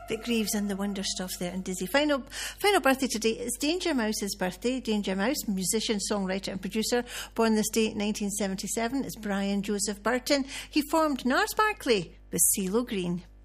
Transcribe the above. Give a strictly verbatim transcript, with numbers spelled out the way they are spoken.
Vic Reeves and the Wonder Stuff there, and Dizzy. Final, final birthday today is Danger Mouse's birthday. Danger Mouse, musician, songwriter and producer, born this day in nineteen seventy-seven, is Brian Joseph Burton. He formed Nars Barkley with CeeLo Green.